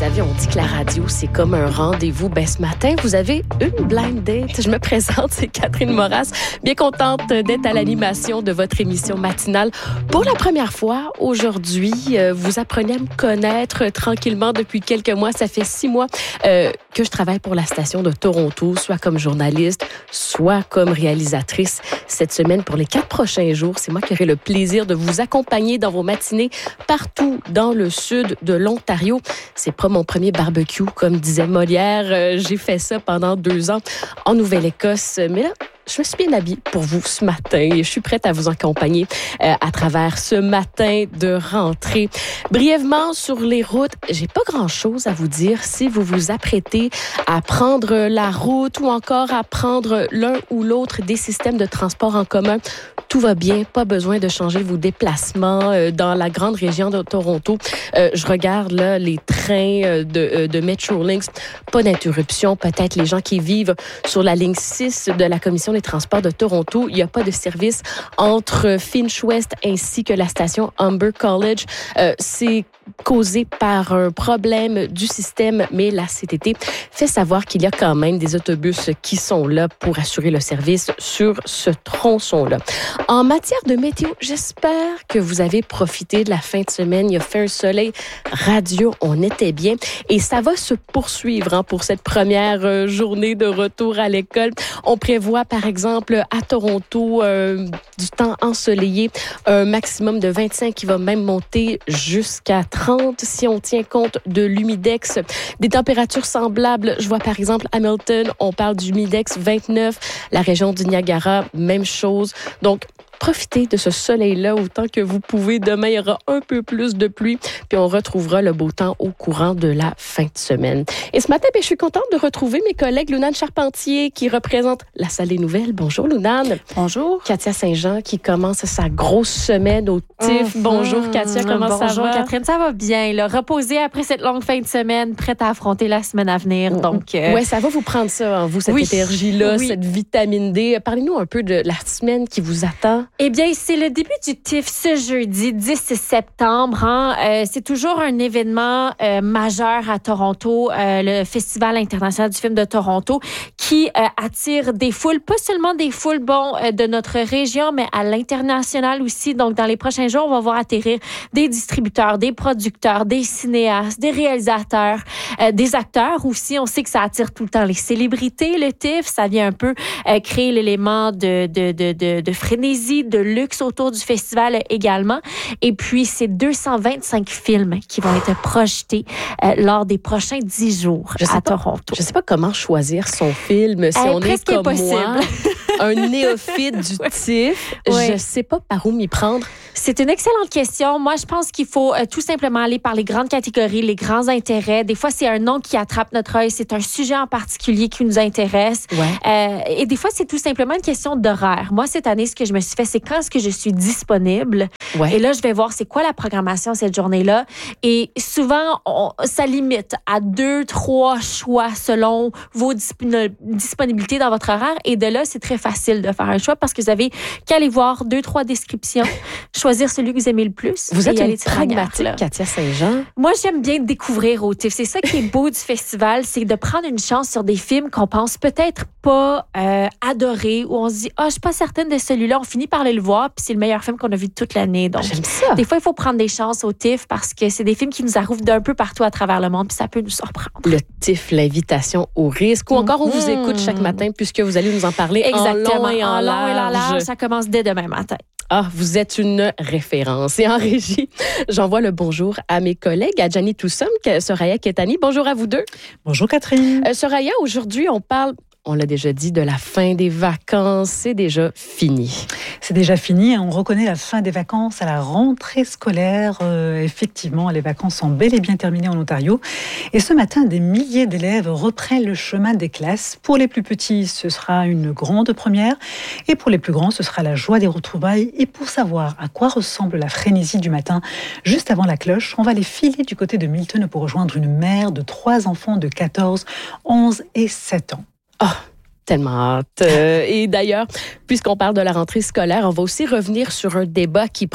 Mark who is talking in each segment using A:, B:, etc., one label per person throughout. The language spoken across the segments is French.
A: savez, on dit que la radio, c'est comme un rendez-vous. Ce matin, vous avez une blind date. Je me présente, c'est Catherine Moras. Bien contente d'être à l'animation de votre émission matinale. Pour la première fois, aujourd'hui, vous apprenez à me connaître tranquillement depuis quelques mois. Ça fait 6 mois que je travaille pour la station de Toronto, soit comme journaliste, soit comme réalisatrice. Cette semaine, pour les 4 prochains jours, c'est moi qui aurai le plaisir de vous accompagner dans vos matinées partout dans le sud de l'Ontario. C'est pas mon premier barbecue, comme disait Molière. J'ai fait ça pendant 2 ans en Nouvelle-Écosse. Mais là, je me suis bien habillée pour vous ce matin et je suis prête à vous accompagner à travers ce matin de rentrée. Brièvement, sur les routes, j'ai pas grand-chose à vous dire si vous vous apprêtez à prendre la route ou encore à prendre l'un ou l'autre des systèmes de transport en commun. Tout va bien, pas besoin de changer vos déplacements dans la grande région de Toronto. Je regarde là les trains de Metrolinx, pas d'interruption. Peut-être les gens qui vivent sur la ligne 6 de la Commission des transports de Toronto, il n'y a pas de service entre Finch West ainsi que la station Humber College. C'est causé par un problème du système, mais la CTT fait savoir qu'il y a quand même des autobus qui sont là pour assurer le service sur ce tronçon-là. En matière de météo, j'espère que vous avez profité de la fin de semaine. Il a fait un soleil radieux, on était bien. Et ça va se poursuivre pour cette première journée de retour à l'école. On prévoit, par exemple, à Toronto, du temps ensoleillé, un maximum de 25 qui va même monter jusqu'à 30 si on tient compte de l'humidex. Des températures semblables, je vois par exemple Hamilton, on parle d'humidex 29, la région du Niagara, même chose. Donc, profitez de ce soleil-là autant que vous pouvez. Demain, il y aura un peu plus de pluie, puis on retrouvera le beau temps au courant de la fin de semaine. Et ce matin, je suis contente de retrouver mes collègues Lounane Charpentier qui représente la Salle des Nouvelles. Bonjour Lounane.
B: Bonjour.
A: Katia Saint-Jean qui commence sa grosse semaine au TIFF. Bonjour Katia, comment ça va?
B: Bonjour Catherine, ça va bien. Là. Reposée après cette longue fin de semaine, prête à affronter la semaine à venir. Donc,
A: ouais, ça va vous prendre ça, vous, cette énergie-là, cette vitamine D. Parlez-nous un peu de la semaine qui vous attend.
B: Eh bien, c'est le début du TIFF ce jeudi 10 septembre. C'est toujours un événement majeur à Toronto, le Festival international du film de Toronto, qui attire des foules, pas seulement des foules de notre région, mais à l'international aussi. Donc, dans les prochains jours, on va voir atterrir des distributeurs, des producteurs, des cinéastes, des réalisateurs, des acteurs aussi. On sait que ça attire tout le temps les célébrités, le TIFF. Ça vient un peu créer l'élément de frénésie, de luxe autour du festival également. Et puis, c'est 225 films qui vont être projetés lors des prochains 10 jours à Toronto.
A: Je ne sais pas comment choisir son film. Si on est comme moi, un néophyte du TIFF, je ne sais pas par où m'y prendre.
B: C'est une excellente question. Moi, je pense qu'il faut tout simplement aller par les grandes catégories, les grands intérêts. Des fois, c'est un nom qui attrape notre œil. C'est un sujet en particulier qui nous intéresse. Ouais. Et des fois, c'est tout simplement une question d'horaire. Moi, cette année, ce que je me suis fait, c'est quand est-ce que je suis disponible. Ouais. Et là, je vais voir c'est quoi la programmation cette journée-là. Et souvent, ça limite à 2-3 choix selon vos disponibilités dans votre horaire. Et de là, c'est très facile de faire un choix parce que vous avez qu'à aller voir 2-3 descriptions, choisir celui que vous aimez le plus.
A: Vous êtes une pragmatique, Katia Saint-Jean.
B: Moi, j'aime bien découvrir au TIFF. C'est ça qui est beau du festival, c'est de prendre une chance sur des films qu'on pense peut-être pas adorer, où on se dit « Ah, je suis pas certaine de celui-là ». On finit par aller le voir, puis c'est le meilleur film qu'on a vu toute l'année. Donc,
A: j'aime ça.
B: Des fois, il faut prendre des chances au TIFF parce que c'est des films qui nous arrivent d'un peu partout à travers le monde, puis ça peut nous surprendre.
A: Le TIFF, l'invitation au risque, ou encore on vous écoute chaque matin puisque vous allez nous en parler.
B: Exactement.
A: En long et en large.
B: Ça commence dès demain matin.
A: Ah, vous êtes une référence. Et en régie, j'envoie le bonjour à mes collègues, à Gianni Toussaint, Soraya Ketani. Bonjour à vous deux.
C: Bonjour Catherine.
A: Soraya, aujourd'hui, on parle, on l'a déjà dit, de la fin des vacances. C'est déjà fini.
C: C'est déjà fini. On reconnaît la fin des vacances à la rentrée scolaire. Effectivement, les vacances sont bel et bien terminées en Ontario. Et ce matin, des milliers d'élèves reprennent le chemin des classes. Pour les plus petits, ce sera une grande première. Et pour les plus grands, ce sera la joie des retrouvailles. Et pour savoir à quoi ressemble la frénésie du matin, juste avant la cloche, on va les filer du côté de Milton pour rejoindre une mère de 3 enfants de 14, 11 et 7 ans.
A: Oh, tellement hâte. Et d'ailleurs, puisqu'on parle de la rentrée scolaire, on va aussi revenir sur un débat qui prend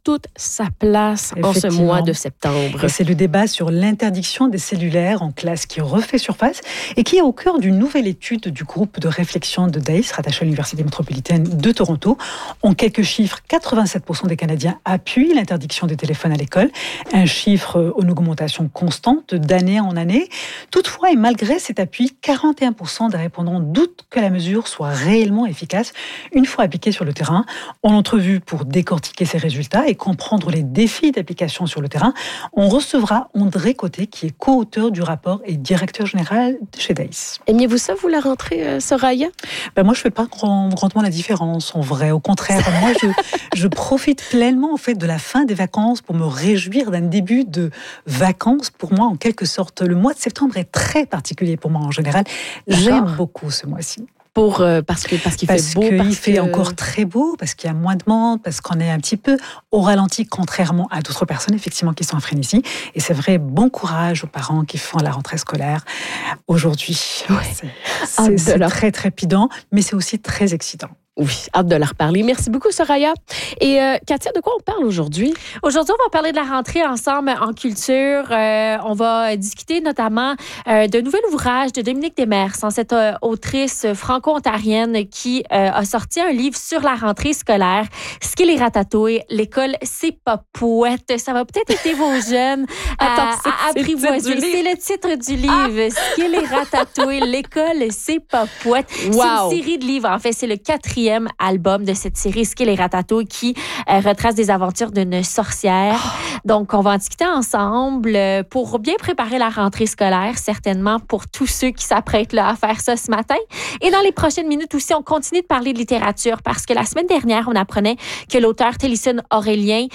A: toute sa place en ce mois de septembre.
C: Et c'est le débat sur l'interdiction des cellulaires en classe qui refait surface et qui est au cœur d'une nouvelle étude du groupe de réflexion de Dace, rattaché à l'Université métropolitaine de Toronto. En quelques chiffres, 87% des Canadiens appuient l'interdiction des téléphones à l'école, un chiffre en augmentation constante d'année en année. Toutefois, et malgré cet appui, 41% des répondants doutent que la mesure soit réellement efficace une fois appliquée sur le terrain. En entrevue pour décortiquer ces résultats et comprendre les défis d'application sur le terrain, on recevra André Côté, qui est co-auteur du rapport et directeur général de chez Dace.
A: Aimiez-vous ça, vous, la rentrée, Soraya?
C: Moi, je ne fais pas grandement la différence, en vrai. Au contraire, moi, je profite pleinement en fait, de la fin des vacances pour me réjouir d'un début de vacances. Pour moi, en quelque sorte, le mois de septembre est très particulier pour moi en général. J'aime beaucoup ce mois-ci.
A: Parce qu'il fait beau.
C: Il fait encore très beau, parce qu'il y a moins de monde, parce qu'on est un petit peu au ralenti, contrairement à d'autres personnes, effectivement, qui sont en frénésie. Et c'est vrai, bon courage aux parents qui font la rentrée scolaire aujourd'hui.
A: Ouais.
C: C'est très trépidant, mais c'est aussi très excitant.
A: Oui, hâte de leur reparler. Merci beaucoup, Soraya. Et Katia, de quoi on parle aujourd'hui?
B: Aujourd'hui, on va parler de la rentrée ensemble en culture. On va discuter notamment d'un nouvel ouvrage de Dominique Demers, cette autrice franco-ontarienne qui a sorti un livre sur la rentrée scolaire. Ce qui les ratatouille, l'école, c'est pas pouette. Ça va peut-être aider vos jeunes à apprivoiser. C'est le titre du livre. Ce qui les ratatouille, l'école, c'est pas pouette.
A: Wow.
B: C'est une série de livres. En fait, c'est le 4e album de cette série Skill et Ratatouille qui retrace des aventures d'une sorcière. Donc, on va en discuter ensemble pour bien préparer la rentrée scolaire, certainement pour tous ceux qui s'apprêtent là, à faire ça ce matin. Et dans les prochaines minutes aussi, on continue de parler de littérature parce que la semaine dernière, on apprenait que l'auteur Télisson Aurélien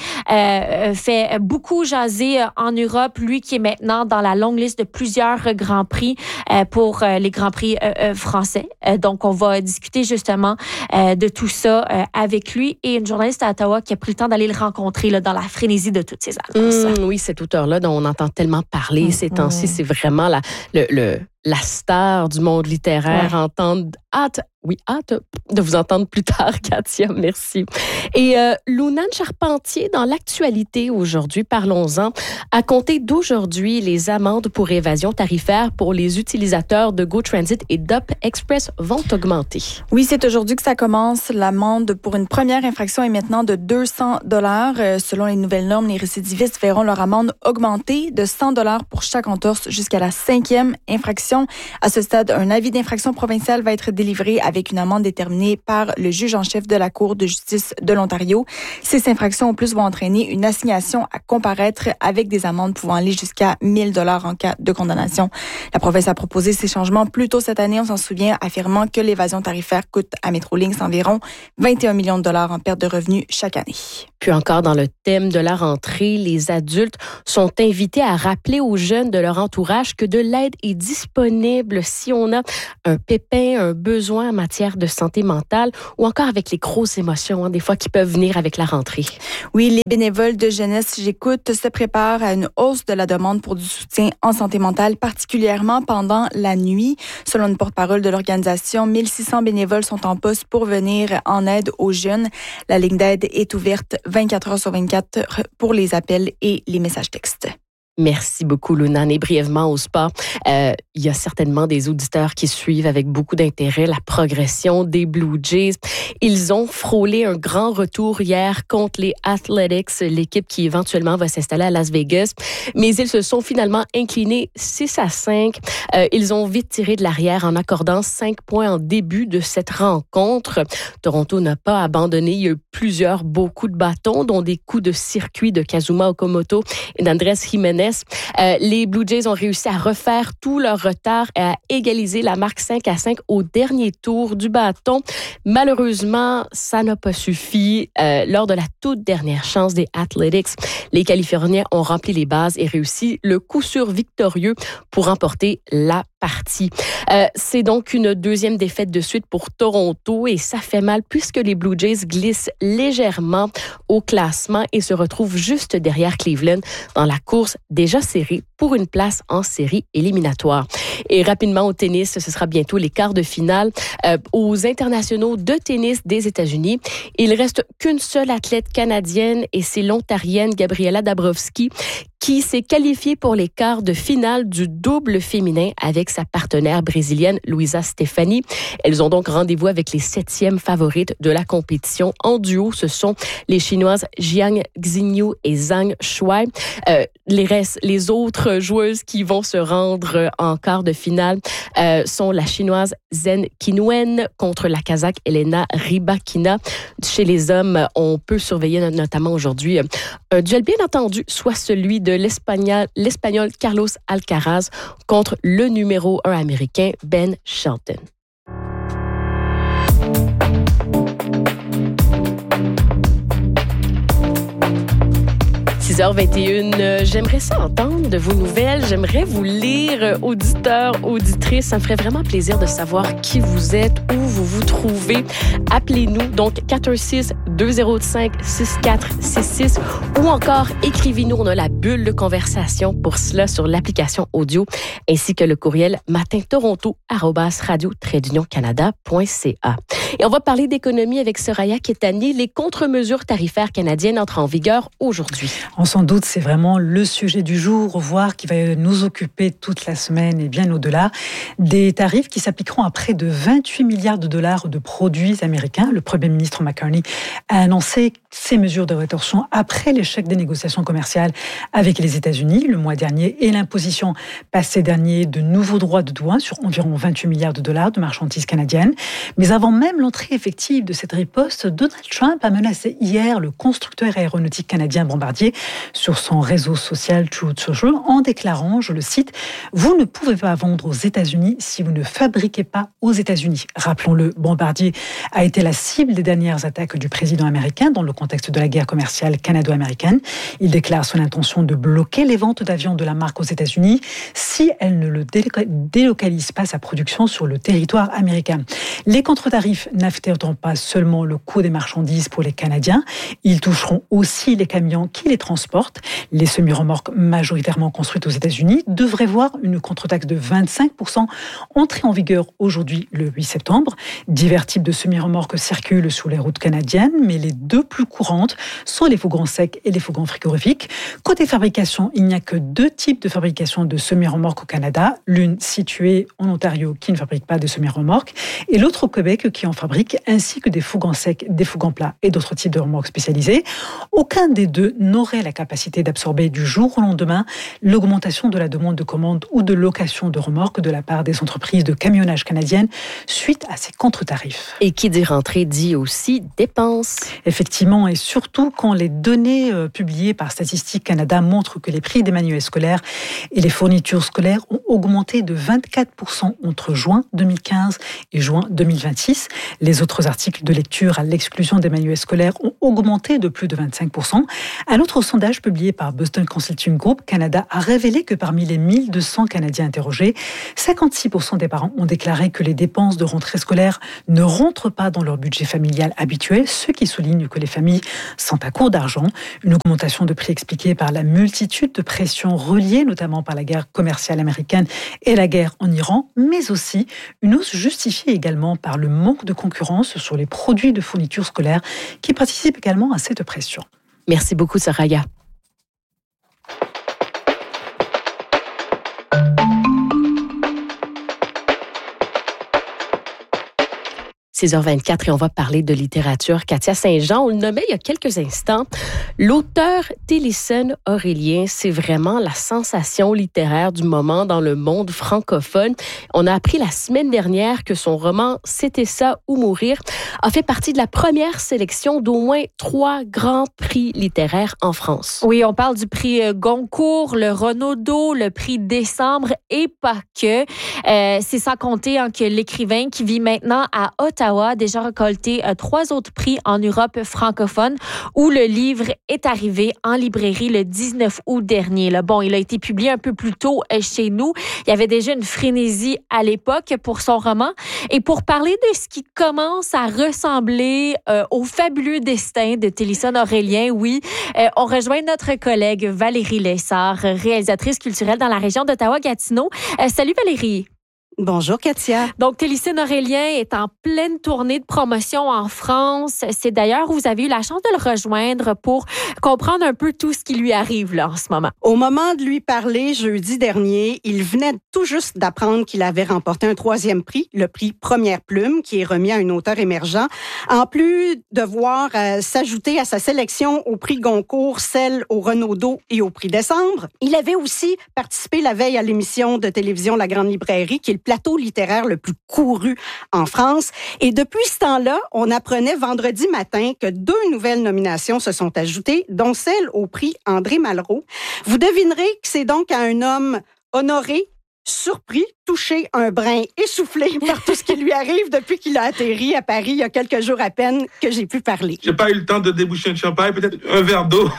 B: fait beaucoup jaser en Europe, lui qui est maintenant dans la longue liste de plusieurs grands prix pour les grands prix français. Donc, on va discuter justement de tout ça avec lui et une journaliste à Ottawa qui a pris le temps d'aller le rencontrer là, dans la frénésie de toutes ces annonces.
A: Oui, cet auteur-là dont on entend tellement parler ces temps-ci, c'est vraiment la star du monde littéraire. Hâte de vous entendre plus tard, Katia. Merci. Et Lounane Charpentier, dans l'actualité aujourd'hui, parlons-en. À compter d'aujourd'hui, les amendes pour évasion tarifaire pour les utilisateurs de GoTransit et d'Up Express vont augmenter.
D: Oui, c'est aujourd'hui que ça commence. L'amende pour une première infraction est maintenant de 200 $. Selon les nouvelles normes, les récidivistes verront leur amende augmenter de 100 $ pour chaque entorse jusqu'à la 5e infraction. À ce stade, un avis d'infraction provincial va être délivré avec une amende déterminée par le juge en chef de la Cour de justice de l'Ontario. Ces infractions, en plus, vont entraîner une assignation à comparaître avec des amendes pouvant aller jusqu'à 1 000 $ en cas de condamnation. La province a proposé ces changements plus tôt cette année, on s'en souvient, affirmant que l'évasion tarifaire coûte à Metrolinx environ 21 millions de $ en perte de revenus chaque année.
A: Puis encore dans le thème de la rentrée, les adultes sont invités à rappeler aux jeunes de leur entourage que de l'aide est disponible si on a un pépin, un besoin en matière de santé mentale ou encore avec les grosses émotions, des fois qui peuvent venir avec la rentrée.
D: Oui, les bénévoles de Jeunesse J'écoute se préparent à une hausse de la demande pour du soutien en santé mentale, particulièrement pendant la nuit. Selon une porte-parole de l'organisation, 1600 bénévoles sont en poste pour venir en aide aux jeunes. La ligne d'aide est ouverte 24 heures sur 24 pour les appels et les messages textes.
A: Merci beaucoup, Lounane. Et brièvement au sport, il y a certainement des auditeurs qui suivent avec beaucoup d'intérêt la progression des Blue Jays. Ils ont frôlé un grand retour hier contre les Athletics, l'équipe qui éventuellement va s'installer à Las Vegas. Mais ils se sont finalement inclinés 6-5. Ils ont vite tiré de l'arrière en accordant 5 points en début de cette rencontre. Toronto n'a pas abandonné. Il y a eu plusieurs beaux coups de bâton, dont des coups de circuit de Kazuma Okamoto et d'Andrés Jiménez. Les Blue Jays ont réussi à refaire tout leur retard et à égaliser la marque 5-5 au dernier tour du bâton. Malheureusement, ça n'a pas suffi. Lors de la toute dernière chance des Athletics, les Californiens ont rempli les bases et réussi le coup sûr victorieux pour remporter la partie. C'est donc une deuxième défaite de suite pour Toronto et ça fait mal puisque les Blue Jays glissent légèrement au classement et se retrouvent juste derrière Cleveland dans la course déjà serrée pour une place en série éliminatoire. Et rapidement au tennis, ce sera bientôt les quarts de finale aux internationaux de tennis des États-Unis. Il reste qu'une seule athlète canadienne et c'est l'Ontarienne Gabriela Dabrowski qui s'est qualifiée pour les quarts de finale du double féminin avec sa partenaire brésilienne Luisa Stefani. Elles ont donc rendez-vous avec les 7e favorites de la compétition. En duo, ce sont les Chinoises Jiang Xinyu et Zhang Shuai. Les autres joueuses qui vont se rendre en quart de finale sont la Chinoise Zhen Qinwen contre la Kazakh Elena Rybakina. Chez les hommes, on peut surveiller notamment aujourd'hui un duel bien entendu, soit celui de l'Espagnol Carlos Alcaraz contre le numéro 1 américain Ben Shelton. – 6h21, j'aimerais ça entendre de vos nouvelles. J'aimerais vous lire, auditeurs, auditrices. Ça me ferait vraiment plaisir de savoir qui vous êtes, où vous vous trouvez. Appelez-nous, donc 416-205-6466 ou encore écrivez-nous. On a la bulle de conversation pour cela sur l'application audio ainsi que le courriel matintoronto@radio-canada.ca. Et on va parler d'économie avec Soraya Ketani. Les contre-mesures tarifaires canadiennes entrent en vigueur aujourd'hui.
C: On s'en doute, c'est vraiment le sujet du jour, voire qui va nous occuper toute la semaine et bien au-delà. Des tarifs qui s'appliqueront à près de 28 milliards de dollars de produits américains. Le Premier ministre McCartney a annoncé ces mesures de rétorsion après l'échec des négociations commerciales avec les États-Unis le mois dernier et l'imposition passé dernier de nouveaux droits de douane sur environ 28 milliards de dollars de marchandises canadiennes. Mais avant même l'entrée effective de cette riposte, Donald Trump a menacé hier le constructeur aéronautique canadien Bombardier sur son réseau social Truth Social en déclarant, je le cite, « Vous ne pouvez pas vendre aux États-Unis si vous ne fabriquez pas aux États-Unis ». Rappelons-le, Bombardier a été la cible des dernières attaques du président américain dans le contexte de la guerre commerciale canado-américaine. Il déclare son intention de bloquer les ventes d'avions de la marque aux États-Unis si elle ne le délocalise pas sa production sur le territoire américain. Les contre-tarifs n'affecteront pas seulement le coût des marchandises pour les Canadiens, ils toucheront aussi les camions qui les transportent. Les semi-remorques majoritairement construites aux États-Unis devraient voir une contre-taxe de 25% entrer en vigueur aujourd'hui le 8 septembre. Divers types de semi-remorques circulent sur les routes canadiennes, mais les deux plus courantes sont les fourgons secs et les fourgons frigorifiques. Côté fabrication, il n'y a que deux types de fabrication de semi-remorques au Canada. L'une située en Ontario qui ne fabrique pas de semi-remorques et l'autre au Québec qui en fabrique, ainsi que des fourgons secs, des fourgons plats et d'autres types de remorques spécialisées. Aucun des deux n'aurait la capacité d'absorber du jour au lendemain l'augmentation de la demande de commande ou de location de remorques de la part des entreprises de camionnage canadiennes suite à ces contre-tarifs.
A: Et qui dit rentrée dit aussi dépenses.
C: Effectivement, et surtout quand les données publiées par Statistique Canada montrent que les prix des manuels scolaires et les fournitures scolaires ont augmenté de 24% entre juin 2015 et juin 2026. Les autres articles de lecture à l'exclusion des manuels scolaires ont augmenté de plus de 25%. Un autre sondage publié par Boston Consulting Group Canada a révélé que parmi les 1200 Canadiens interrogés, 56% des parents ont déclaré que les dépenses de rentrée scolaire ne rentrent pas dans leur budget familial habituel, ce qui souligne que les familles sont à court d'argent. Une augmentation de prix expliquée par la multitude de pressions reliées notamment par la guerre commerciale américaine et la guerre en Iran, mais aussi une hausse justifiée également par le manque de concurrence sur les produits de fourniture scolaire qui participent également à cette pression.
A: Merci beaucoup, Soraya. – 6h24 et on va parler de littérature. Katia Saint-Jean, on le nommait il y a quelques instants. L'auteur Télésphone Aurélien, c'est vraiment la sensation littéraire du moment dans le monde francophone. On a appris la semaine dernière que son roman « C'était ça ou mourir » a fait partie de la première sélection d'au moins 3 grands prix littéraires en France.
B: Oui, on parle du prix Goncourt, le Renaudot, le prix Décembre et pas que. C'est sans compter que l'écrivain qui vit maintenant à Ottawa d'Ottawa a déjà récolté 3 autres prix en Europe francophone où le livre est arrivé en librairie le 19 août dernier. Là, bon, il a été publié un peu plus tôt chez nous. Il y avait déjà une frénésie à l'époque pour son roman. Et pour parler de ce qui commence à ressembler au fabuleux destin de Télison Aurélien, oui, on rejoint notre collègue Valérie Lessard, réalisatrice culturelle dans la région d'Ottawa-Gatineau. Salut Valérie.
E: Bonjour Katia.
B: Donc, Télison Aurélien est en pleine tournée de promotion en France. C'est d'ailleurs où vous avez eu la chance de le rejoindre pour comprendre un peu tout ce qui lui arrive là en ce moment.
E: Au moment de lui parler jeudi dernier, il venait tout juste d'apprendre qu'il avait remporté un 3e prix, le prix Première Plume, qui est remis à un auteur émergent. En plus de voir s'ajouter à sa sélection au prix Goncourt, celle au Renaudot et au prix Décembre, il avait aussi participé la veille à l'émission de télévision La Grande Librairie, qui est le plateau littéraire le plus couru en France. Et depuis ce temps-là, on apprenait vendredi matin que 2 nouvelles nominations se sont ajoutées, dont celle au prix André Malraux. Vous devinerez que c'est donc à un homme honoré, surpris, touché, un brin essoufflé par tout ce qui lui arrive depuis qu'il a atterri à Paris il y a quelques jours à peine que j'ai pu parler.
F: J'ai pas eu le temps de déboucher un champagne, peut-être un verre d'eau.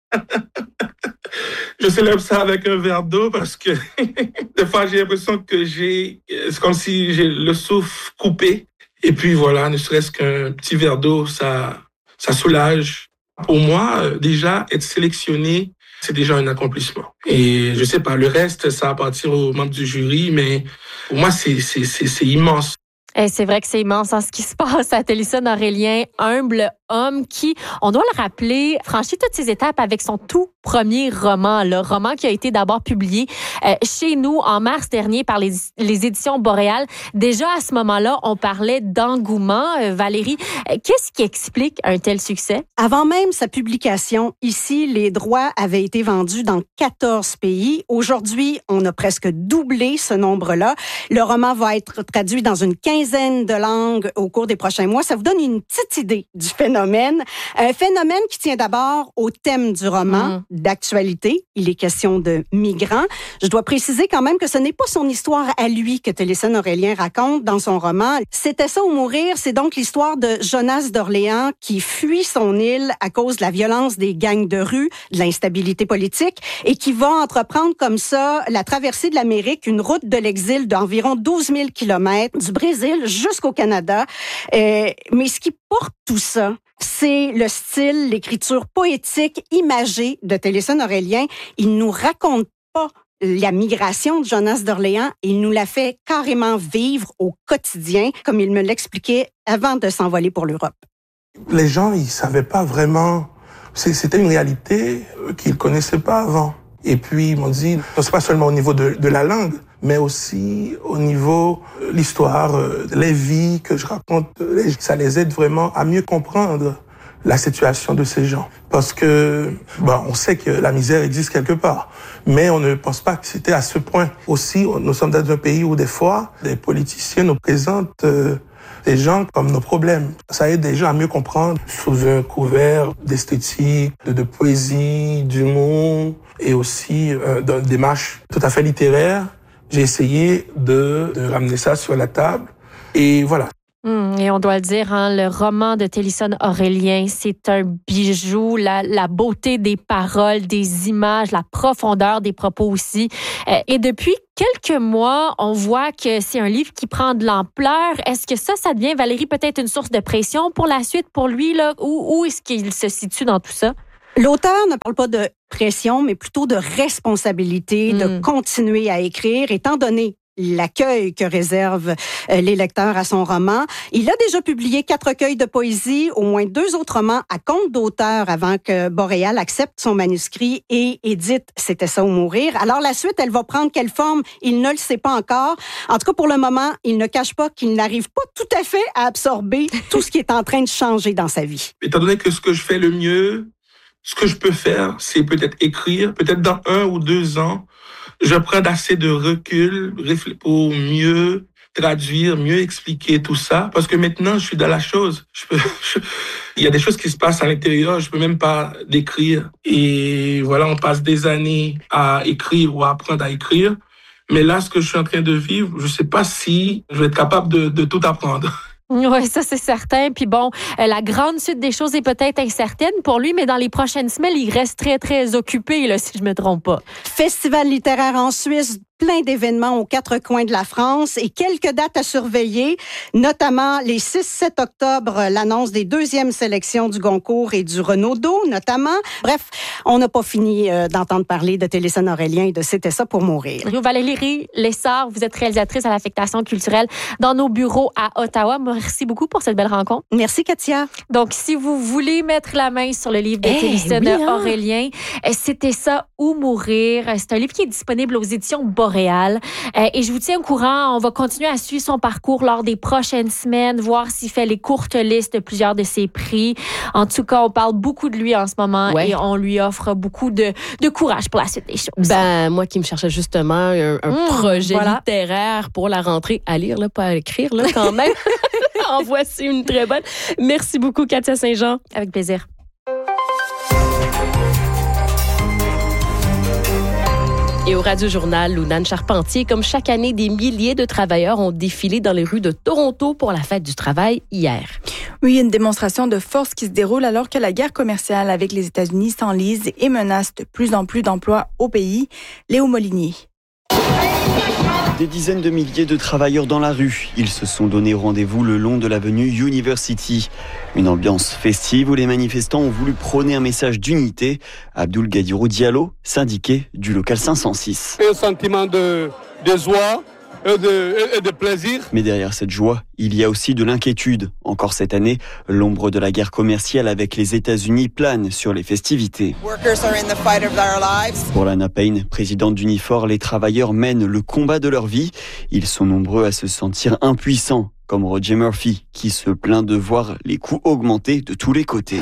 F: Je célèbre ça avec un verre d'eau parce que des fois j'ai l'impression que c'est comme si j'ai le souffle coupé. Et puis voilà, ne serait-ce qu'un petit verre d'eau, ça soulage. Pour moi, déjà, être sélectionné, c'est déjà un accomplissement. Et je sais pas, le reste, ça appartient aux membres du jury, mais pour moi, c'est immense.
B: Et c'est vrai que c'est immense ce qui se passe à Télison Aurélien, humble homme qui, on doit le rappeler, franchit toutes ces étapes avec son tout premier roman, le roman qui a été d'abord publié chez nous en mars dernier par les éditions Boréal. Déjà à ce moment-là, on parlait d'engouement. Valérie, qu'est-ce qui explique un tel succès?
E: Avant même sa publication, ici, les droits avaient été vendus dans 14 pays. Aujourd'hui, on a presque doublé ce nombre-là. Le roman va être traduit dans une 15aine de langues au cours des prochains mois. Ça vous donne une petite idée du phénomène. Un phénomène qui tient d'abord au thème du roman, d'actualité. Il est question de migrants. Je dois préciser quand même que ce n'est pas son histoire à lui que Télison Aurélien raconte dans son roman. C'était ça ou mourir, c'est donc l'histoire de Jonas d'Orléans qui fuit son île à cause de la violence des gangs de rue, de l'instabilité politique et qui va entreprendre comme ça la traversée de l'Amérique, une route de l'exil d'environ 12 000 kilomètres du Brésil jusqu'au Canada. Mais ce qui porte tout ça, c'est le style, l'écriture poétique, imagée de Télison Aurélien. Il nous raconte pas la migration de Jonas d'Orléans, il nous la fait carrément vivre au quotidien, comme il me l'expliquait avant de s'envoler pour l'Europe.
G: Les gens, ils savaient pas vraiment. C'était une réalité qu'ils connaissaient pas avant. Et puis, ils m'ont dit, c'est pas seulement au niveau de la langue, mais aussi au niveau de l'histoire, les vies que je raconte. Ça les aide vraiment à mieux comprendre la situation de ces gens. Parce que, on sait que la misère existe quelque part, mais on ne pense pas que c'était à ce point. Aussi, nous sommes dans un pays où des fois, des politiciens nous présentent des gens comme nos problèmes. Ça aide des gens à mieux comprendre sous un couvert d'esthétique, de poésie, d'humour et aussi d'une démarche tout à fait littéraire. J'ai essayé de ramener ça sur la table et voilà.
B: Et on doit le dire, le roman de Télison Aurélien, c'est un bijou, la beauté des paroles, des images, la profondeur des propos aussi. Et depuis quelques mois, on voit que c'est un livre qui prend de l'ampleur. Est-ce que ça devient, Valérie, peut-être une source de pression pour la suite, pour lui, là? Où est-ce qu'il se situe dans tout ça?
E: L'auteur ne parle pas de pression, mais plutôt de responsabilité, de continuer à écrire, étant donné l'accueil que réservent les lecteurs à son roman. Il a déjà publié 4 recueils de poésie, au moins 2 autres romans à compte d'auteur avant que Boréal accepte son manuscrit et édite C'était ça ou mourir. Alors la suite, elle va prendre quelle forme? Il ne le sait pas encore. En tout cas, pour le moment, il ne cache pas qu'il n'arrive pas tout à fait à absorber tout ce qui est en train de changer dans sa vie.
F: Étant donné que ce que je fais le mieux, ce que je peux faire, c'est peut-être écrire, peut-être dans 1 ou 2 ans, je prends assez de recul pour mieux traduire, mieux expliquer tout ça. Parce que maintenant, je suis dans la chose. Il y a des choses qui se passent à l'intérieur, je peux même pas décrire. Et voilà, on passe des années à écrire ou à apprendre à écrire. Mais là, ce que je suis en train de vivre, je sais pas si je vais être capable de tout apprendre.
B: Oui, ça, c'est certain. Puis bon, la grande suite des choses est peut-être incertaine pour lui, mais dans les prochaines semaines, il reste très, très occupé, là, si je me trompe pas.
E: Festival littéraire en Suisse, plein d'événements aux quatre coins de la France et quelques dates à surveiller, notamment les 6-7 octobre, l'annonce des deuxièmes sélections du Goncourt et du Renaudot, notamment. Bref, on n'a pas fini d'entendre parler de Téléson Aurélien et de C'était ça pour mourir.
B: Valérie Lessard, vous êtes réalisatrice à l'affectation culturelle dans nos bureaux à Ottawa. Merci beaucoup pour cette belle rencontre.
E: Merci, Katia.
B: Donc, si vous voulez mettre la main sur le livre de Téléson Aurélien, C'était ça ou mourir, c'est un livre qui est disponible aux éditions Boréal. Et je vous tiens au courant, on va continuer à suivre son parcours lors des prochaines semaines, voir s'il fait les courtes listes de plusieurs de ses prix. En tout cas, on parle beaucoup de lui en ce moment et on lui offre beaucoup de courage pour la suite des choses.
A: Ben, moi qui me cherchais justement un projet littéraire pour la rentrée à lire, là, pas à écrire, là, quand même. En voici une très bonne. Merci beaucoup, Katia Saint-Jean.
B: Avec plaisir.
A: Et au Radio-Journal, Lounane Charpentier, comme chaque année, des milliers de travailleurs ont défilé dans les rues de Toronto pour la fête du travail hier.
D: Oui, une démonstration de force qui se déroule alors que la guerre commerciale avec les États-Unis s'enlise et menace de plus en plus d'emplois au pays. Léo Molinier.
H: Des dizaines de milliers de travailleurs dans la rue. Ils se sont donné rendez-vous le long de l'avenue University. Une ambiance festive où les manifestants ont voulu prôner un message d'unité. Abdoul Gadirou Diallo, syndiqué du local 506.
I: Un sentiment de joie et de plaisir.
H: Mais derrière cette joie, il y a aussi de l'inquiétude. Encore cette année, l'ombre de la guerre commerciale avec les États-Unis plane sur les festivités. Pour Lana Payne, présidente d'Unifor, les travailleurs mènent le combat de leur vie. Ils sont nombreux à se sentir impuissants, comme Roger Murphy, qui se plaint de voir les coûts augmenter de tous les côtés.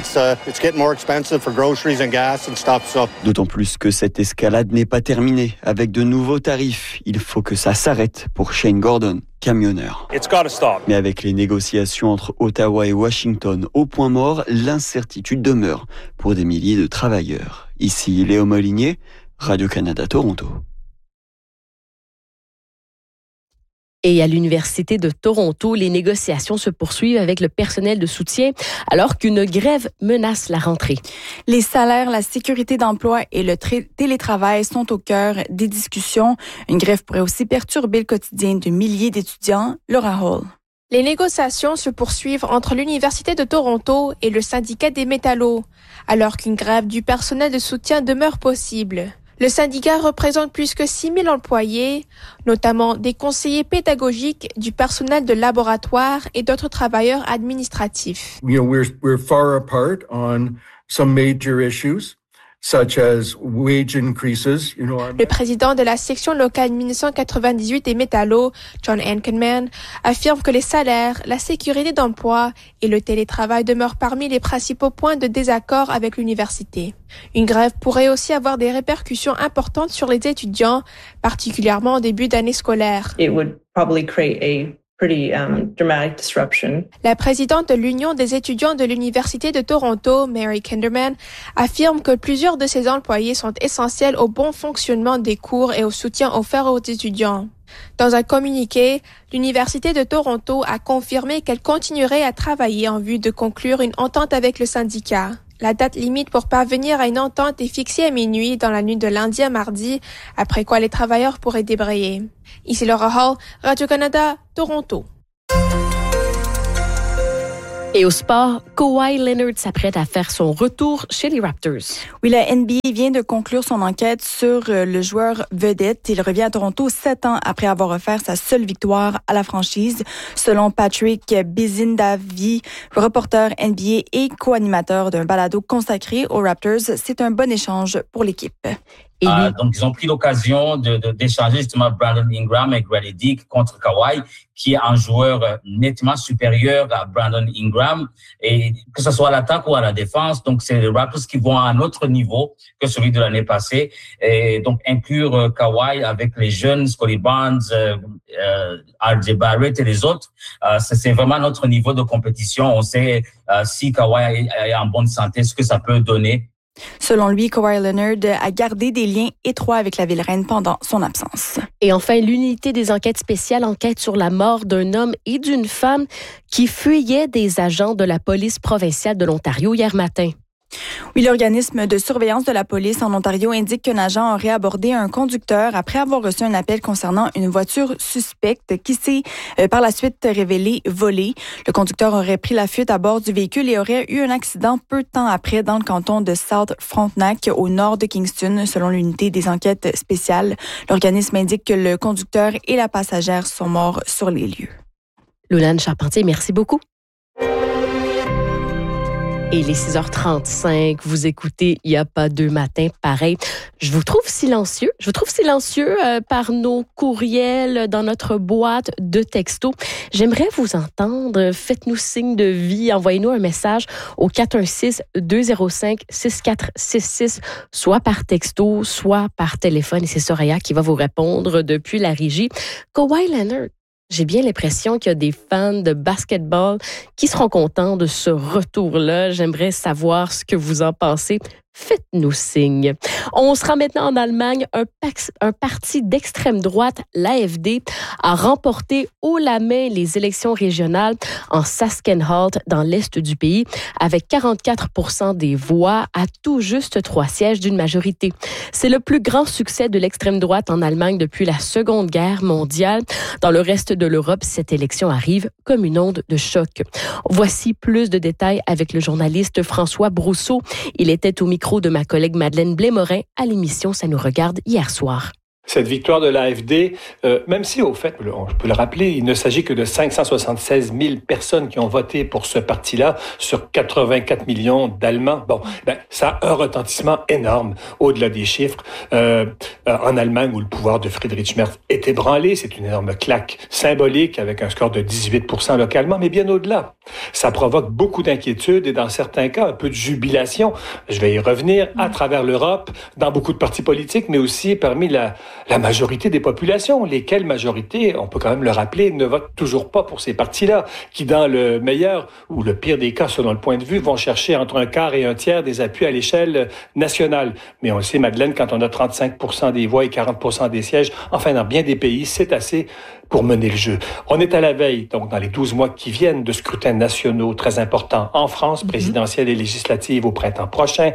H: D'autant plus que cette escalade n'est pas terminée. Avec de nouveaux tarifs, il faut que ça s'arrête pour Shane Gordon, camionneur. Mais avec les négociations entre Ottawa et Washington au point mort, l'incertitude demeure pour des milliers de travailleurs. Ici Léo Molinier, Radio-Canada Toronto.
A: Et à l'Université de Toronto, les négociations se poursuivent avec le personnel de soutien alors qu'une grève menace la rentrée.
D: Les salaires, la sécurité d'emploi et le télétravail sont au cœur des discussions. Une grève pourrait aussi perturber le quotidien de milliers d'étudiants. Laura Hall.
J: Les négociations se poursuivent entre l'Université de Toronto et le syndicat des métallos, alors qu'une grève du personnel de soutien demeure possible. Le syndicat représente plus que 6 000 employés, notamment des conseillers pédagogiques, du personnel de laboratoire et d'autres travailleurs administratifs.
K: We're far apart on some major issues, such as wage increases.
J: Le président de la section locale 1998 des métallos, John Ankenman, affirme que les salaires, la sécurité d'emploi et le télétravail demeurent parmi les principaux points de désaccord avec l'université. Une grève pourrait aussi avoir des répercussions importantes sur les étudiants, particulièrement en début d'année scolaire.
L: It would probably create a pretty dramatic disruption.
J: La présidente de l'Union des étudiants de l'Université de Toronto, Mary Kinderman, affirme que plusieurs de ses employés sont essentiels au bon fonctionnement des cours et au soutien offert aux étudiants. Dans un communiqué, l'Université de Toronto a confirmé qu'elle continuerait à travailler en vue de conclure une entente avec le syndicat. La date limite pour parvenir à une entente est fixée à minuit dans la nuit de lundi à mardi, après quoi les travailleurs pourraient débrayer. Ici Laura Hall, Radio-Canada, Toronto.
A: Et au sport, Kawhi Leonard s'apprête à faire son retour chez les Raptors.
D: Oui, la NBA vient de conclure son enquête sur le joueur vedette. Il revient à Toronto 7 ans après avoir offert sa seule victoire à la franchise. Selon Patrick Bizindavi, reporter NBA et co-animateur d'un balado consacré aux Raptors, c'est un bon échange pour l'équipe.
M: Donc, ils ont pris l'occasion d'échanger justement Brandon Ingram et Grady Dick contre Kawhi, qui est un joueur nettement supérieur à Brandon Ingram, et que ce soit à l'attaque ou à la défense. Donc, c'est les Raptors qui vont à un autre niveau que celui de l'année passée. Et donc, inclure Kawhi avec les jeunes, Scottie Barnes, RJ Barrett et les autres, c'est vraiment notre niveau de compétition. On sait si Kawhi est en bonne santé, ce que ça peut donner.
D: Selon lui, Kawhi Leonard a gardé des liens étroits avec la ville reine pendant son absence.
A: Et enfin, l'unité des enquêtes spéciales enquête sur la mort d'un homme et d'une femme qui fuyaient des agents de la police provinciale de l'Ontario hier matin.
D: Oui, l'organisme de surveillance de la police en Ontario indique qu'un agent aurait abordé un conducteur après avoir reçu un appel concernant une voiture suspecte qui s'est par la suite révélée volée. Le conducteur aurait pris la fuite à bord du véhicule et aurait eu un accident peu de temps après dans le canton de South Frontenac, au nord de Kingston, selon l'unité des enquêtes spéciales. L'organisme indique que le conducteur et la passagère sont morts sur les lieux.
A: Loulane Charpentier, merci beaucoup. Et les 6h35, vous écoutez Il n'y a pas deux matins pareil. Je vous trouve silencieux. Par nos courriels dans notre boîte de texto. J'aimerais vous entendre. Faites-nous signe de vie. Envoyez-nous un message au 416-205-6466, soit par texto, soit par téléphone. Et c'est Soraya qui va vous répondre depuis la régie. Kawhi Leonard. J'ai bien l'impression qu'il y a des fans de basketball qui seront contents de ce retour-là. J'aimerais savoir ce que vous en pensez. Faites-nous signe. On sera maintenant en Allemagne. Un parti d'extrême droite, l'AfD, a remporté haut la main les élections régionales en Sachsen-Anhalt, dans l'est du pays, avec 44% des voix à tout juste 3 sièges d'une majorité. C'est le plus grand succès de l'extrême droite en Allemagne depuis la Seconde Guerre mondiale. Dans le reste de l'Europe, cette élection arrive comme une onde de choc. Voici plus de détails avec le journaliste François Brousseau. Il était au micro de ma collègue Madeleine Blais-Morin à l'émission Ça nous regarde hier soir.
N: Cette victoire de l'AfD, même si au fait, je peux le rappeler, il ne s'agit que de 576 000 personnes qui ont voté pour ce parti-là sur 84 millions d'Allemands. Ça a un retentissement énorme au-delà des chiffres. En Allemagne, où le pouvoir de Friedrich Merz est ébranlé, c'est une énorme claque symbolique avec un score de 18% localement, mais bien au-delà. Ça provoque beaucoup d'inquiétudes et dans certains cas, un peu de jubilation. Je vais y revenir à travers l'Europe, dans beaucoup de partis politiques, mais aussi parmi la majorité des populations, lesquelles majorités, on peut quand même le rappeler, ne votent toujours pas pour ces partis-là, qui dans le meilleur ou le pire des cas, selon le point de vue, vont chercher entre un quart et un tiers des appuis à l'échelle nationale. Mais on le sait, Madeleine, quand on a 35% des voix et 40% des sièges, enfin dans bien des pays, c'est assez pour mener le jeu. On est à la veille, donc dans les 12 mois qui viennent, de scrutins nationaux très importants en France, présidentielle et législative au printemps prochain,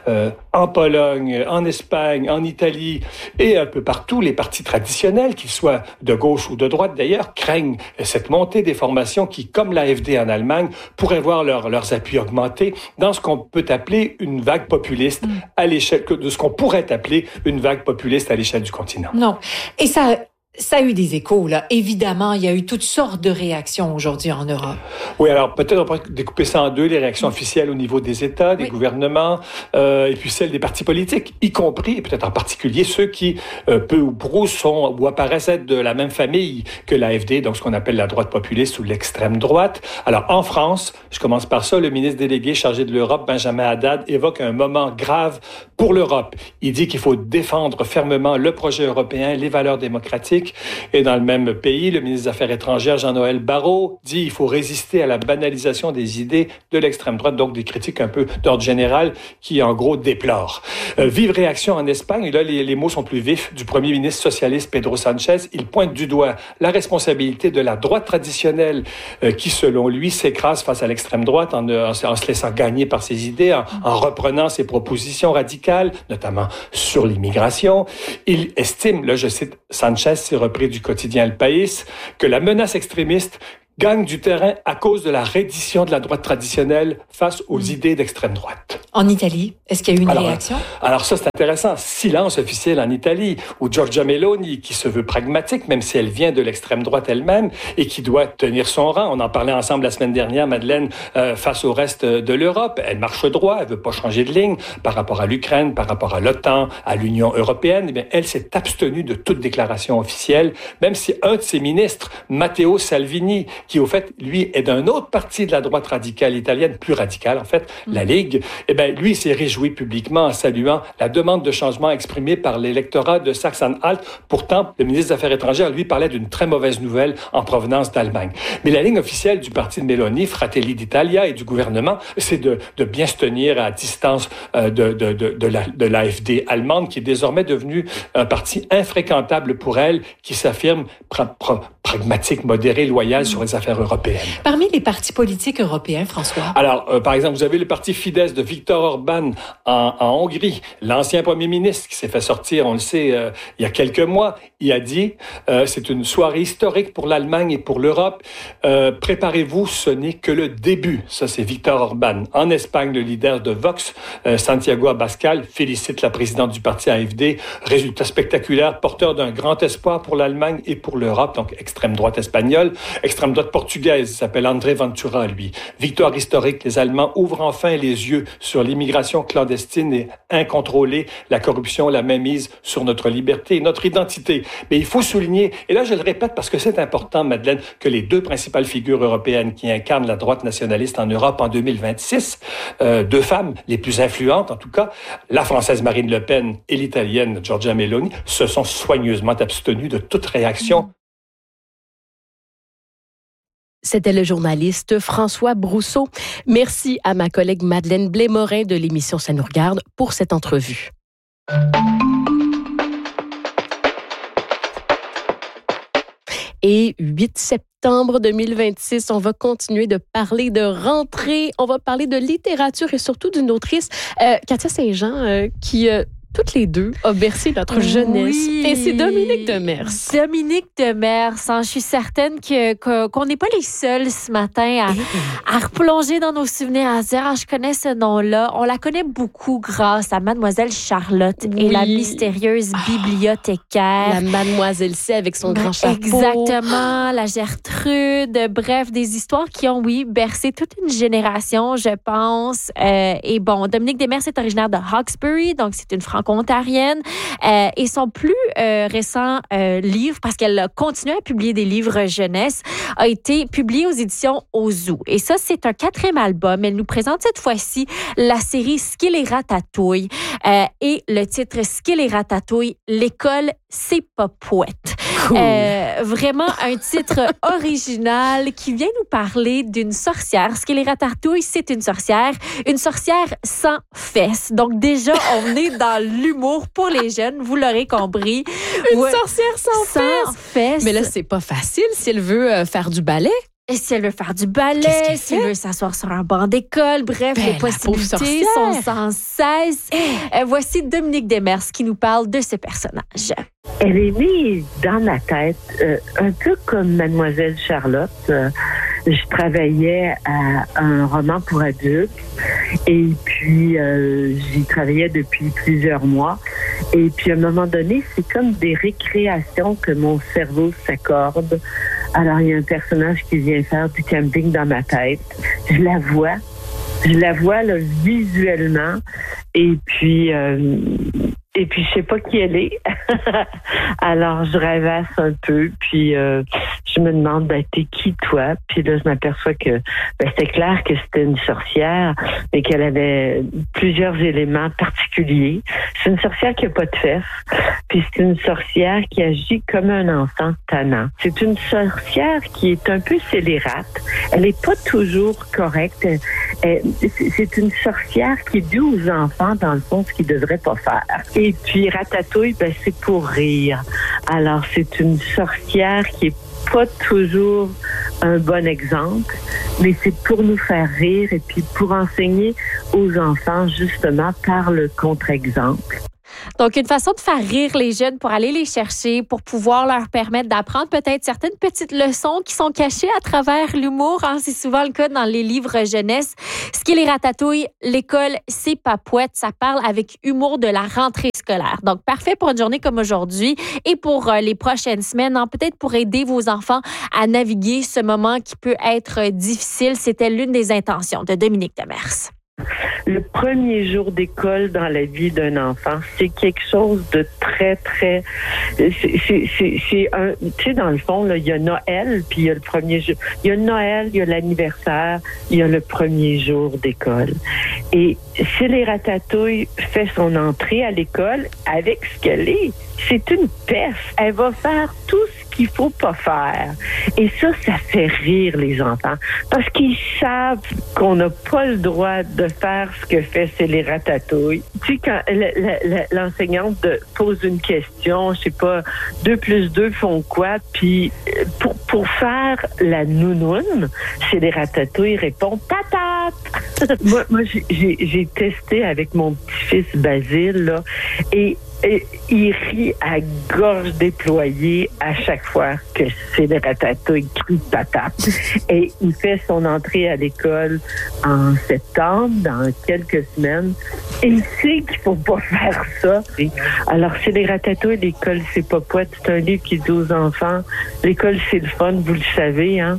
N: en Pologne, en Espagne, en Italie et un peu partout, les partis traditionnels, qu'ils soient de gauche ou de droite d'ailleurs, craignent cette montée des formations qui, comme l'AfD en Allemagne, pourraient voir leurs appuis augmenter dans ce qu'on peut appeler une vague populiste à l'échelle de ce qu'on pourrait appeler une vague populiste à l'échelle du continent.
O: Non. Et ça a eu des échos, là. Évidemment, il y a eu toutes sortes de réactions aujourd'hui en Europe.
N: Oui, alors peut-être on pourrait découper ça en deux, les réactions officielles au niveau des États, des gouvernements, et puis celles des partis politiques, y compris, et peut-être en particulier ceux qui, peu ou prou, sont ou apparaissent être de la même famille que l'AfD, donc ce qu'on appelle la droite populiste ou l'extrême droite. Alors en France, je commence par ça, le ministre délégué chargé de l'Europe, Benjamin Haddad, évoque un moment grave pour l'Europe. Il dit qu'il faut défendre fermement le projet européen, les valeurs démocratiques. Et dans le même pays, le ministre des Affaires étrangères, Jean-Noël Barrot, dit qu'il faut résister à la banalisation des idées de l'extrême droite, donc des critiques un peu d'ordre général qui, en gros, déplorent. Vive réaction en Espagne, et là, les mots sont plus vifs, du premier ministre socialiste Pedro Sánchez. Il pointe du doigt la responsabilité de la droite traditionnelle qui, selon lui, s'écrase face à l'extrême droite en se laissant gagner par ses idées, en reprenant ses propositions radicales, notamment sur l'immigration. Il estime, là je cite Sánchez, repris du quotidien El País, que la menace extrémiste gagne du terrain à cause de la reddition de la droite traditionnelle face aux idées d'extrême droite.
O: En Italie, est-ce qu'il y a eu une réaction?
N: Alors ça, c'est intéressant. Silence officiel en Italie, où Giorgia Meloni, qui se veut pragmatique, même si elle vient de l'extrême droite elle-même, et qui doit tenir son rang. On en parlait ensemble la semaine dernière, Madeleine, face au reste de l'Europe. Elle marche droit, elle veut pas changer de ligne par rapport à l'Ukraine, par rapport à l'OTAN, à l'Union européenne. Eh bien, elle s'est abstenue de toute déclaration officielle, même si un de ses ministres, Matteo Salvini, qui au fait, lui, est d'un autre parti de la droite radicale italienne, plus radicale en fait, la Ligue, lui s'est réjoui publiquement en saluant la demande de changement exprimée par l'électorat de Sachsen-Anhalt. Pourtant, le ministre des Affaires étrangères, lui, parlait d'une très mauvaise nouvelle en provenance d'Allemagne. Mais la ligne officielle du parti de Meloni, Fratelli d'Italia, et du gouvernement, c'est de bien se tenir à distance de l'AfD allemande, qui est désormais devenue un parti infréquentable pour elle, qui s'affirme pragmatique, modéré, loyal sur les affaires européennes.
O: Parmi les partis politiques européens, François?
N: Alors, par exemple, vous avez le parti Fidesz de Viktor Orban en Hongrie, l'ancien premier ministre qui s'est fait sortir, on le sait, il y a quelques mois. Il a dit, c'est une soirée historique pour l'Allemagne et pour l'Europe. Préparez-vous, ce n'est que le début. Ça, c'est Viktor Orban. En Espagne, le leader de Vox, Santiago Abascal, félicite la présidente du parti AfD. Résultat spectaculaire, porteur d'un grand espoir pour l'Allemagne et pour l'Europe, donc extrême droite espagnole. Extrême droite portugaise, il s'appelle André Ventura, lui. Victoire historique, les Allemands ouvrent enfin les yeux sur l'immigration clandestine et incontrôlée, la corruption, la mainmise sur notre liberté et notre identité. Mais il faut souligner, et là je le répète parce que c'est important, Madeleine, que les deux principales figures européennes qui incarnent la droite nationaliste en Europe en 2026, deux femmes les plus influentes en tout cas, la française Marine Le Pen et l'italienne Giorgia Meloni, se sont soigneusement abstenues de toute réaction.
A: C'était le journaliste François Brousseau. Merci à ma collègue Madeleine Blais-Morin de l'émission Ça nous regarde pour cette entrevue. Et 8 septembre 2026, on va continuer de parler de rentrée. On va parler de littérature et surtout d'une autrice, Katia Saint-Jean, qui... toutes les deux, a bercé notre jeunesse.
B: Oui.
A: Et c'est Dominique Demers.
B: Dominique Demers. Hein, je suis certaine qu'on n'est pas les seuls ce matin à replonger dans nos souvenirs, à se dire, je connais ce nom-là. On la connaît beaucoup grâce à Mademoiselle Charlotte et la mystérieuse bibliothécaire.
A: La Mademoiselle C avec son grand chapeau.
B: Exactement, la Gertrude. Bref, des histoires qui ont, bercé toute une génération, je pense. Et bon, Dominique Demers est originaire de Hawkesbury, donc c'est une franco-ontarienne. Et son plus récent livre, parce qu'elle a continué à publier des livres jeunesse, a été publié aux éditions Ozu. Et ça, c'est un 4e album. Elle nous présente cette fois-ci la série Skill et Ratatouille. Et le titre Skill et Ratatouille, l'école, c'est pas poète. Cool. Vraiment un titre original qui vient nous parler d'une sorcière. Skill et Ratatouille, c'est une sorcière sans fesses. Donc déjà, on est dans l'humour pour les jeunes, vous l'aurez compris.
A: Une sorcière sans fesses. Mais là, c'est pas facile si elle veut faire du ballet.
B: Et si elle veut faire du ballet, si elle veut s'asseoir sur un banc d'école, bref, les possibilités sont sans cesse. Voici Dominique Demers qui nous parle de ce personnage.
P: Elle est née dans ma tête, un peu comme Mademoiselle Charlotte. Je travaillais à un roman pour adultes et puis j'y travaillais depuis plusieurs mois. Et puis à un moment donné, c'est comme des récréations que mon cerveau s'accorde. Alors il y a un personnage qui vient faire du camping dans ma tête. Je la vois là, visuellement. Et puis je sais pas qui elle est. Alors je rêvasse un peu, puis je me demande, t'es qui toi? Puis là, je m'aperçois que c'était clair que c'était une sorcière, mais qu'elle avait plusieurs éléments particuliers. C'est une sorcière qui a pas de fesses, puis c'est une sorcière qui agit comme un enfant tannant. C'est une sorcière qui est un peu scélérate. Elle est pas toujours correcte. C'est une sorcière qui dit aux enfants, dans le fond, ce qu'ils devraient pas faire. Et puis Ratatouille, c'est pour rire. Alors, c'est une sorcière qui est pas toujours un bon exemple, mais c'est pour nous faire rire et puis pour enseigner aux enfants, justement, par le contre-exemple.
B: Donc, une façon de faire rire les jeunes pour aller les chercher, pour pouvoir leur permettre d'apprendre peut-être certaines petites leçons qui sont cachées à travers l'humour. Hein, c'est souvent le cas dans les livres jeunesse. Skill et Ratatouille, l'école, c'est pas poète. Ça parle avec humour de la rentrée scolaire. Donc, parfait pour une journée comme aujourd'hui et pour les prochaines semaines. Hein, peut-être pour aider vos enfants à naviguer ce moment qui peut être difficile. C'était l'une des intentions de Dominique Demers.
P: Le premier jour d'école dans la vie d'un enfant, c'est quelque chose de très, très... C'est un... Tu sais, dans le fond, là, il y a Noël, puis il y a le premier jour. Il y a Noël, il y a l'anniversaire, il y a le premier jour d'école. Et si les Ratatouilles fait son entrée à l'école avec ce qu'elle est, c'est une peste. Elle va faire tout ce qu'il faut pas faire. Et ça fait rire les enfants. Parce qu'ils savent qu'on n'a pas le droit de faire ce que fait les Ratatouilles. Tu sais, quand l'enseignante pose une question, je sais pas, 2 + 2 font quoi? Puis pour faire la nounoune, les Ratatouilles répond patate. moi j'ai testé avec mon petit-fils Basile, là, et il rit à gorge déployée à chaque fois que c'est les Ratatouilles qui crient patate. Et il fait son entrée à l'école en septembre, dans quelques semaines. Et il sait qu'il faut pas faire ça. Alors, c'est les Ratatouilles, l'école, c'est pas poète. C'est un livre qui dit aux enfants, l'école, c'est le fun, vous le savez, hein?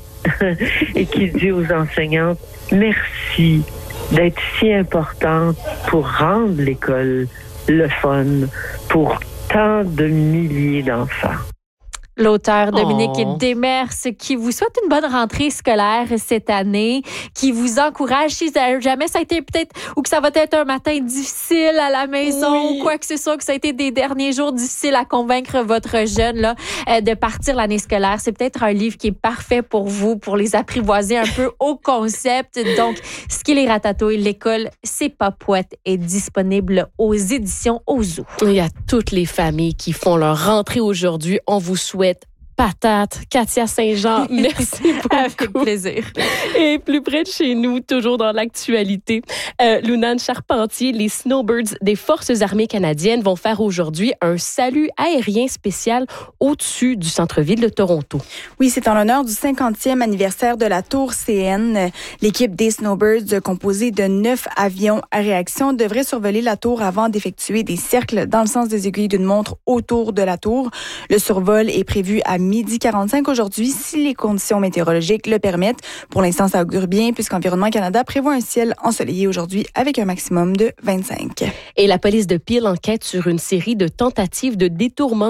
P: Et qui dit aux enseignantes, merci d'être si importante pour rendre l'école le fun pour tant de milliers d'enfants.
B: L'auteur Dominique Demers qui vous souhaite une bonne rentrée scolaire cette année, qui vous encourage si jamais ça a été peut-être ou que ça va être un matin difficile à la maison ou quoi que ce soit, que ça a été des derniers jours difficiles à convaincre votre jeune là de partir l'année scolaire. C'est peut-être un livre qui est parfait pour vous, pour les apprivoiser un peu au concept. Donc, ce qui les Ratatouilles, l'école, c'est pas poète, est disponible aux éditions Ozo.
A: Il y a toutes les familles qui font leur rentrée aujourd'hui. On vous souhaite patate. Katia Saint-Jean, merci beaucoup.
B: Avec plaisir.
A: Et plus près de chez nous, toujours dans l'actualité, Lunane Charpentier, les Snowbirds des Forces armées canadiennes vont faire aujourd'hui un salut aérien spécial au-dessus du centre-ville de Toronto.
D: Oui, c'est en l'honneur du 50e anniversaire de la tour CN. L'équipe des Snowbirds, composée de 9 avions à réaction, devrait survoler la tour avant d'effectuer des cercles dans le sens des aiguilles d'une montre autour de la tour. Le survol est prévu à 12h45 aujourd'hui, si les conditions météorologiques le permettent. Pour l'instant, ça augure bien, puisqu'Environnement Canada prévoit un ciel ensoleillé aujourd'hui avec un maximum de 25.
A: Et la police de Peel enquête sur une série de tentatives de détournement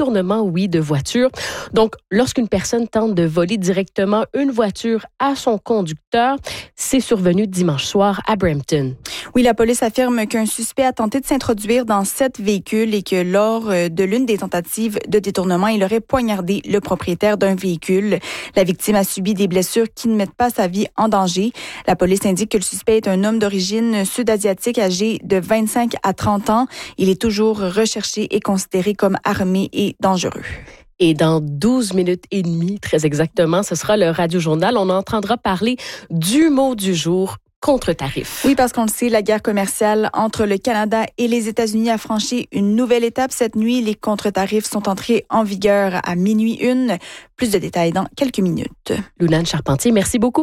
A: de voitures. Donc, lorsqu'une personne tente de voler directement une voiture à son conducteur, c'est survenu dimanche soir à Brampton.
D: Oui, la police affirme qu'un suspect a tenté de s'introduire dans 7 véhicules et que lors de l'une des tentatives de détournement, il aurait poignardé le propriétaire d'un véhicule. La victime a subi des blessures qui ne mettent pas sa vie en danger. La police indique que le suspect est un homme d'origine sud-asiatique âgé de 25 à 30 ans. Il est toujours recherché et considéré comme armé et dangereux.
A: Et dans 12 minutes et demie, très exactement, ce sera le Radio-Journal. On entendra parler du mot du jour, contre-tarif.
D: Oui, parce qu'on le sait, la guerre commerciale entre le Canada et les États-Unis a franchi une nouvelle étape cette nuit. Les contre-tarifs sont entrés en vigueur à 12h01. Plus de détails dans quelques minutes.
A: Lunane Charpentier, merci beaucoup.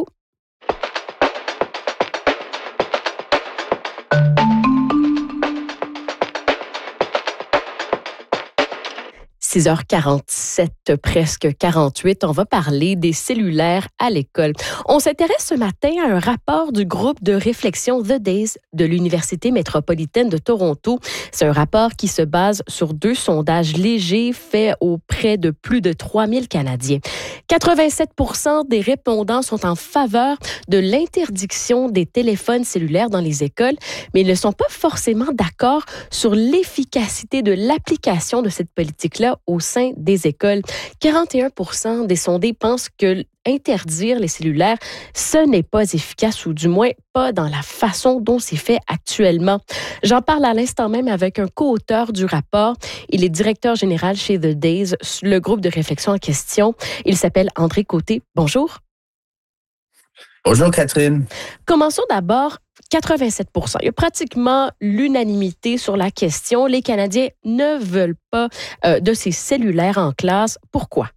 A: « 6h47, presque 48, on va parler des cellulaires à l'école. On s'intéresse ce matin à un rapport du groupe de réflexion The Days de l'Université métropolitaine de Toronto. C'est un rapport qui se base sur 2 sondages légers faits auprès de plus de 3000 Canadiens. 87% des répondants sont en faveur de l'interdiction des téléphones cellulaires dans les écoles, mais ils ne sont pas forcément d'accord sur l'efficacité de l'application de cette politique-là au sein des écoles. 41% des sondés pensent que interdire les cellulaires, ce n'est pas efficace, ou du moins pas dans la façon dont c'est fait actuellement. J'en parle à l'instant même avec un co-auteur du rapport. Il est directeur général chez The Days, le groupe de réflexion en question. Il s'appelle André Côté. Bonjour.
Q: Bonjour Catherine.
A: Commençons d'abord. 87%. Il y a pratiquement l'unanimité sur la question. Les Canadiens ne veulent pas de ces cellulaires en classe. Pourquoi?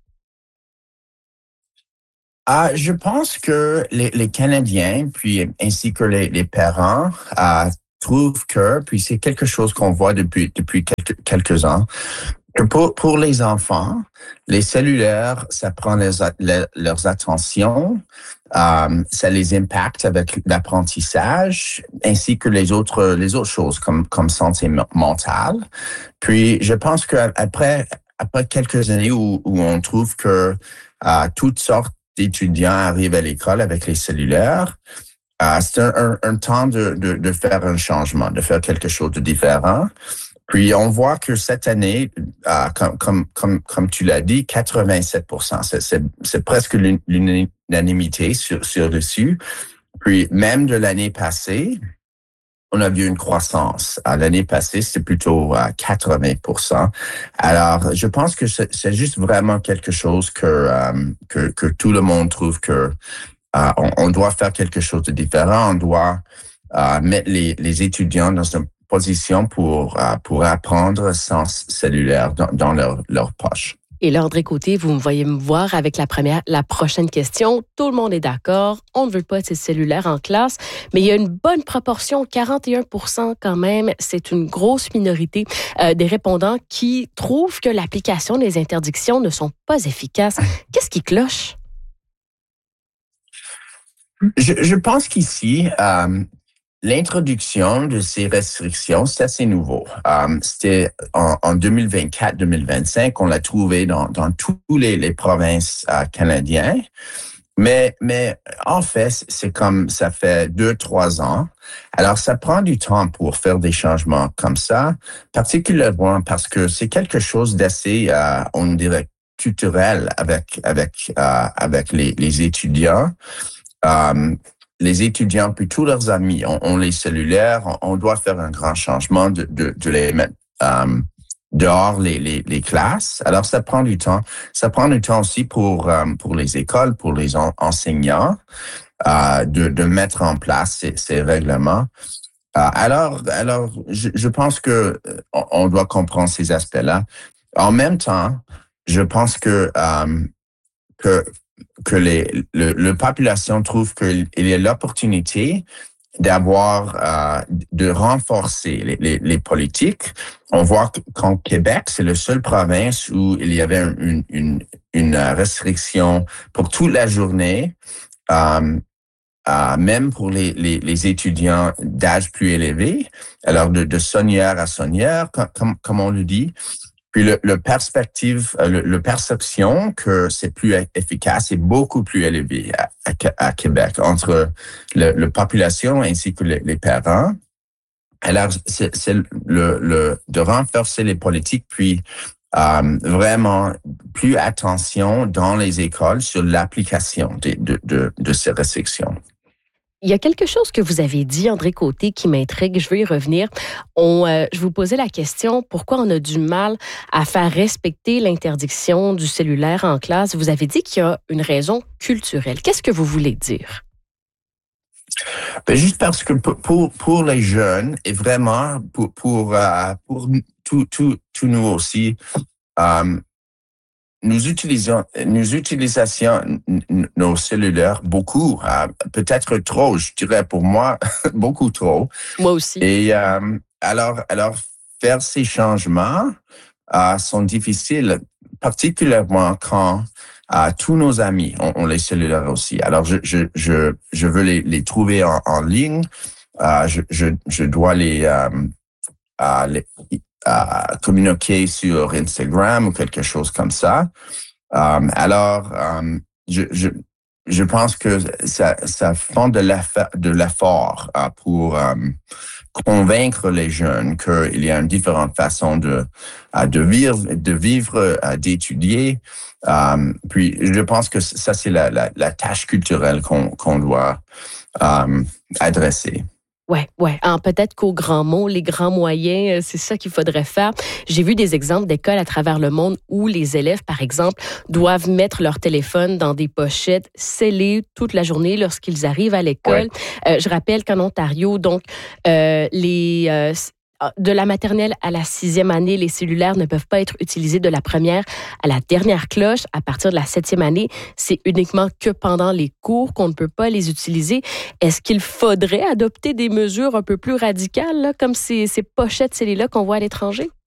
Q: Je pense que les Canadiens, puis ainsi que les parents, trouvent que, puis c'est quelque chose qu'on voit depuis quelques ans, que pour les enfants, les cellulaires, ça prend leurs attentions, ça les impacte avec l'apprentissage ainsi que les autres choses comme santé mentale. Puis je pense qu'après quelques années où on trouve que toutes sortes d'étudiants arrivent à l'école avec les cellulaires, c'est un temps de faire un changement, de faire quelque chose de différent. Puis on voit que cette année, comme tu l'as dit, 87%, c'est presque l'unanimité sur dessus. Puis même de l'année passée, on a vu une croissance. L'année passée, c'était plutôt 80%. Alors, je pense que c'est juste vraiment quelque chose que tout le monde trouve que on doit faire quelque chose de différent. On doit mettre les étudiants dans une position pour apprendre sans cellulaire dans leur poche.
A: Et là, André Côté, vous me voyez me voir avec la prochaine question. Tout le monde est d'accord. On ne veut pas de ces cellulaires en classe, mais il y a une bonne proportion, 41% quand même. C'est une grosse minorité des répondants qui trouvent que l'application des interdictions ne sont pas efficaces. Qu'est-ce qui cloche?
Q: Je pense qu'ici, l'introduction de ces restrictions, c'est assez nouveau. C'était en 2024-2025, on l'a trouvé dans tous les provinces canadiennes. Mais en fait, c'est comme ça fait 2-3 ans. Alors, ça prend du temps pour faire des changements comme ça, particulièrement parce que c'est quelque chose d'assez, on dirait, culturel avec les étudiants. Les étudiants puis tous leurs amis ont les cellulaires. On doit faire un grand changement de les mettre dehors les classes. Alors ça prend du temps. Ça prend du temps aussi pour les écoles, pour les enseignants de mettre en place ces règlements. Alors je pense que on doit comprendre ces aspects-là. En même temps, je pense que la population trouve qu'il y a l'opportunité de renforcer les politiques. On voit qu'en Québec, c'est la seule province où il y avait une restriction pour toute la journée, même pour les étudiants d'âge plus élevé. Alors, de sonnière à sonnière, comme on le dit. Puis le perception que c'est plus efficace est beaucoup plus élevé à Québec entre la population ainsi que les parents. Alors c'est de renforcer les politiques puis vraiment plus attention dans les écoles sur l'application de ces restrictions.
A: Il y a quelque chose que vous avez dit, André Côté, qui m'intrigue. Je veux y revenir. Je vous posais la question, pourquoi on a du mal à faire respecter l'interdiction du cellulaire en classe? Vous avez dit qu'il y a une raison culturelle. Qu'est-ce que vous voulez dire?
Q: Ben juste parce que pour les jeunes, et vraiment pour tous nous aussi, nous utilisons nos cellulaires beaucoup, peut-être trop, je dirais pour moi, beaucoup trop.
A: Moi aussi.
Q: Et alors faire ces changements sont difficiles, particulièrement quand tous nos amis ont les cellulaires aussi. Alors je veux les trouver en ligne. Je dois les communiquer sur Instagram ou quelque chose comme ça. Alors, je pense que ça font de l'effort pour convaincre les jeunes qu'il y a une différente façon de vivre, d'étudier. Puis, je pense que ça, c'est la tâche culturelle qu'on doit adresser.
A: Ouais. Peut-être qu'aux grands mots, les grands moyens, c'est ça qu'il faudrait faire. J'ai vu des exemples d'écoles à travers le monde où les élèves, par exemple, doivent mettre leur téléphone dans des pochettes scellées toute la journée lorsqu'ils arrivent à l'école. Ouais. Je rappelle qu'en Ontario, donc, de la maternelle à la 6e année, les cellulaires ne peuvent pas être utilisés de la première à la dernière cloche. À partir de la 7e année, c'est uniquement que pendant les cours qu'on ne peut pas les utiliser. Est-ce qu'il faudrait adopter des mesures un peu plus radicales, là, comme ces pochettes scellées-là qu'on voit à l'étranger?